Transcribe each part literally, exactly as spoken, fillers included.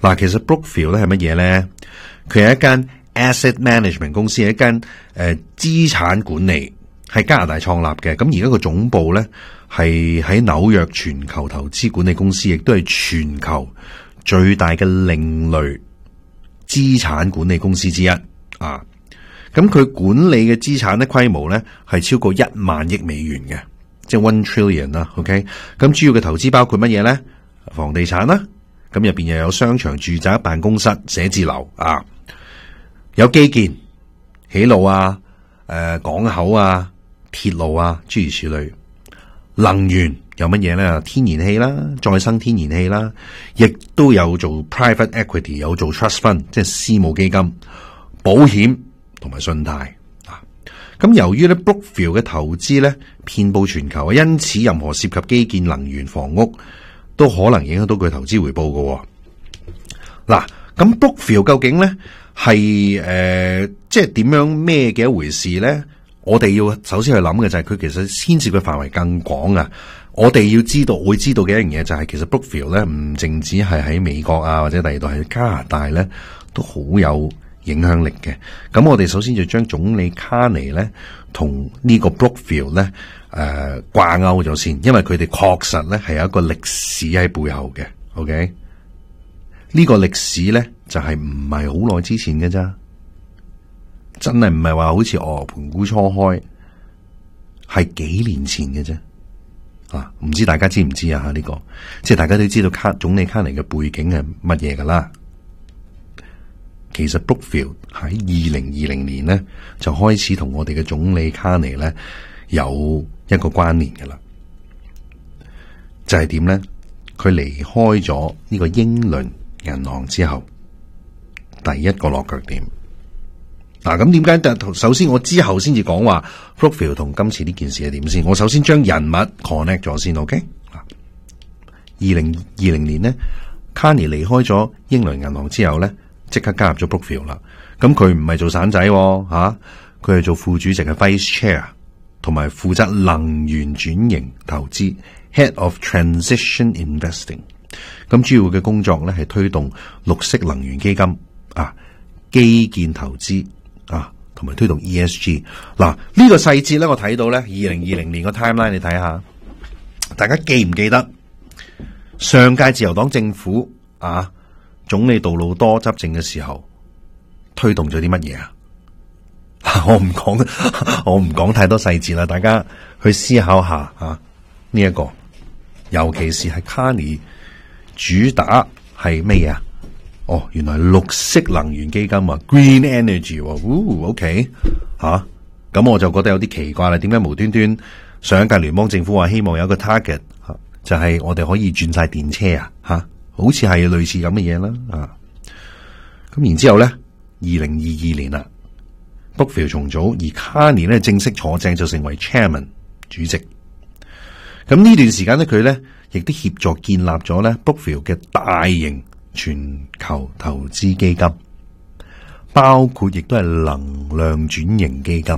嗱，其實 Brookfield 咧係乜嘢咧？佢係一間 asset management 公司，係一間誒資產管理，係加拿大創立嘅。咁而家個總部咧係喺紐約全球投資管理公司，亦都係全球最大嘅另類資產管理公司之一啊。咁佢管理嘅資產咧規模咧係超過一萬億美元嘅，即係 one trillion 啦。OK， 咁主要嘅投資包括乜嘢咧？房地產啦，咁入邊又有商場、住宅、辦公室、寫字樓啊，有基建、起路啊、誒、呃、港口啊、鐵路啊，諸如此類。能源有乜嘢咧？天然氣啦，再生天然氣啦，亦都有做 private equity， 有做 trust fund， 即係私募基金、保險同埋信貸啊。咁由於咧 Brookfield 嘅投資咧遍佈全球，因此任何涉及基建、能源、房屋都可能影響到佢投資回報嘅。嗱，咁 Brookfield 究竟咧係誒即係點樣咩嘅一回事咧？我哋要首先去諗嘅就係佢其實牽涉嘅範圍更廣啊！我哋要知道會知道嘅一樣嘢就係其實 Brookfield 咧唔淨止係喺美國啊或者第二度喺加拿大咧都好有影響力嘅。咁我哋首先就將總理卡尼咧同呢個 Brookfield 咧誒掛鈎咗先，因為佢哋確實咧係有一個歷史喺背後嘅。OK，呢個歷史咧就係唔係好耐之前嘅咋。真係唔係話好似哦盤古初開，係幾年前嘅啫啊！唔知大家知唔知啊？呢、這個即係大家都知道卡總理卡尼嘅背景係乜嘢噶啦。其實 Brookfield 喺二零二零年咧就開始同我哋嘅總理卡尼咧有一個關聯噶啦，就係點咧？佢離開咗呢個英倫銀行之後，第一個落腳點。嗱，咁點解？首先我之後先至講話 Brookfield 同今次呢件事係點先。我首先將人物 connect 咗先 ，OK？ 二零二零年咧，卡尼離開咗英倫銀行之後咧，即刻加入咗 Brookfield 啦。咁佢唔係做散仔吓，佢係做副主席嘅 Vice Chair， 同埋負責能源轉型投資 Head of Transition Investing。咁主要嘅工作咧係推動綠色能源基金啊、基建投資。啊，同埋推動 E S G。 嗱，呢、這個細節咧，我睇到咧，二零二零年個 timeline 你睇下，大家記唔記得上屆自由黨政府啊，總理杜魯多執政嘅時候推動咗啲乜嘢啊？我唔講，我唔講太多細節啦，大家去思考下啊。呢、這、一個，尤其是係卡尼主打係乜嘢啊？哦，原來綠色能源基金啊 ，Green Energy，哦 ，OK， 吓、啊，咁我就覺得有啲奇怪啦。點解無端端上一屆聯邦政府話希望有一個 target，、啊、就係、是、我哋可以轉晒電車啊？吓，好似係類似咁嘅嘢啦，啊，咁然之後咧，二零二二年啦 ，Brookfield 重組，而卡尼咧正式坐正就成為 Chairman 主席。咁呢段時間咧，佢咧亦都協助建立咗咧 Brookfield 嘅大型全球投資基金，包括亦都係能量轉型基金。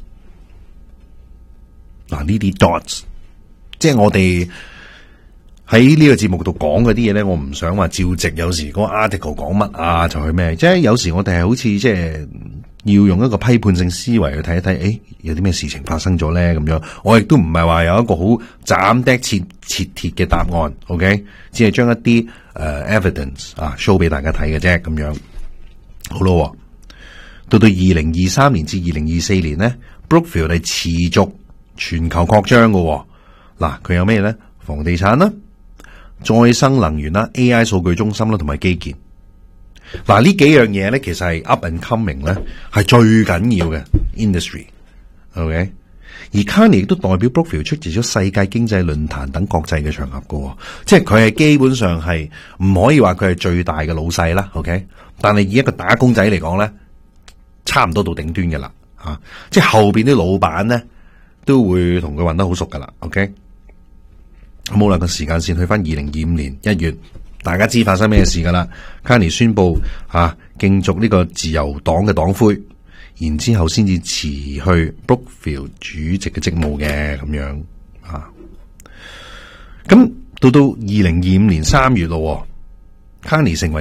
嗱，呢啲 dots， 即係我哋喺呢個節目度講嗰啲嘢咧，我唔想話照直。有時嗰個 article 講乜啊，就去咩？即係有時我哋係好似即係要用一個批判性思維去睇一睇，誒，有啲咩事情發生咗咧？咁樣，我亦都唔係話有一個好斬釘切切鐵嘅答案 ，OK？ 只係將一啲誒、uh, evidence 啊 show 俾大家睇嘅啫，咁樣好咯。到到二零二三年至二零二四年咧 ，Brookfield 係持續全球擴張嘅。嗱，佢有咩咧？房地產啦、再生能源啦、A I 數據中心啦，同埋基建。嗱，呢幾樣嘢咧，其實係 up and coming 咧，係最緊要嘅 industry。OK， 而 Carney 亦都代表 Brookfield 出席咗世界經濟論壇等國際嘅場合嘅，即係佢係基本上係唔可以話佢係最大嘅老細啦。OK， 但係以一個打工仔嚟講咧，差唔多到頂端嘅啦，吓、啊，即係後邊啲老闆咧都會同佢混得好熟噶啦。OK， 冇兩個時間線去翻二零二五年一月。大家知發生咩事噶啦？卡尼宣布吓競逐呢個自由黨嘅黨魁，然之後先至辭去 Brookfield 主席嘅職務嘅咁樣啊。咁到到二零二五年三月咯，卡尼成為